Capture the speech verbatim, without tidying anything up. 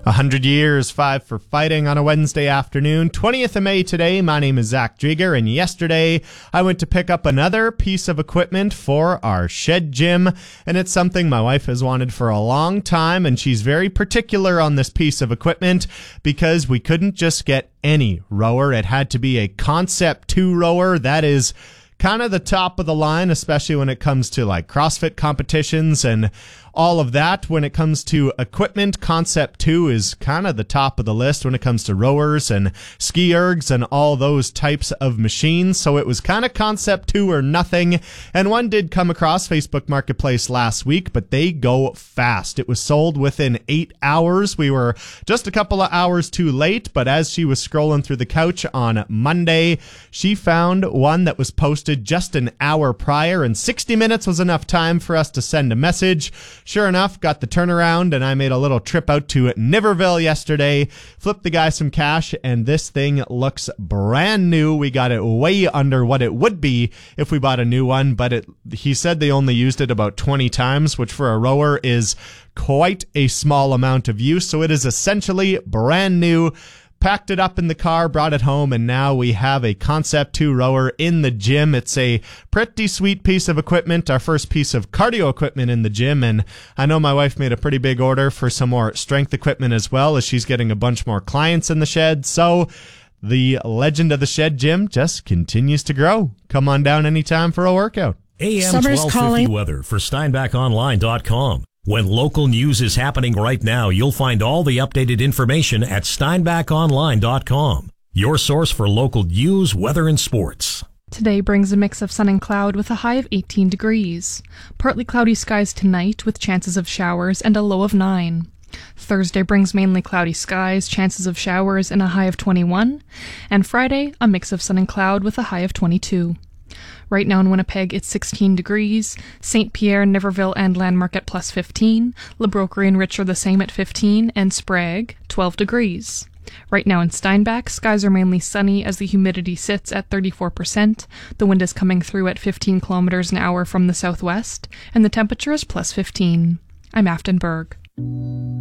A hundred years, five for fighting on a Wednesday afternoon, twentieth of May today. My name is Zach Drieger, and yesterday I went to pick up another piece of equipment for our shed gym, and it's something my wife has wanted for a long time, and she's very particular on this piece of equipment because we couldn't just get any rower. It had to be a Concept two rower. That is kind of the top of the line, especially when it comes to like CrossFit competitions and all of that. When it comes to equipment, Concept two is kind of the top of the list when it comes to rowers and ski ergs and all those types of machines. So it was kind of Concept two or nothing. And one did come across Facebook Marketplace last week, but they go fast. It was sold within eight hours. We were just a couple of hours too late, but as she was scrolling through the couch on Monday, she found one that was posted just an hour prior, and sixty minutes was enough time for us to send a message. Sure enough, got the turnaround, and I made a little trip out to Niverville yesterday, flipped the guy some cash, and this thing looks brand new. We got it way under what it would be if we bought a new one, but it, he said they only used it about twenty times, which for a rower is quite a small amount of use, so it is essentially brand new. Packed it up in the car, brought it home, and now we have a Concept two rower in the gym. It's a pretty sweet piece of equipment, our first piece of cardio equipment in the gym, and I know my wife made a pretty big order for some more strength equipment as well, as she's getting a bunch more clients in the shed. So the legend of the shed gym just continues to grow. Come on down anytime for a workout. A M twelve fifty weather for Steinbach Online dot com. When local news is happening right now, you'll find all the updated information at Steinbach Online dot com, your source for local news, weather, and sports. Today brings a mix of sun and cloud with a high of eighteen degrees. Partly cloudy skies tonight with chances of showers and a low of nine. Thursday brings mainly cloudy skies, chances of showers, and a high of twenty-one. And Friday, a mix of sun and cloud with a high of twenty-two. Right now in Winnipeg, it's sixteen degrees. Saint Pierre, Niverville, and Landmark at plus fifteen. Le Brocquerie and Rich are the same at fifteen. And Sprague, twelve degrees. Right now in Steinbach, skies are mainly sunny as the humidity sits at thirty-four percent. The wind is coming through at fifteen kilometers an hour from the southwest. And the temperature is plus fifteen. I'm Afton Berg.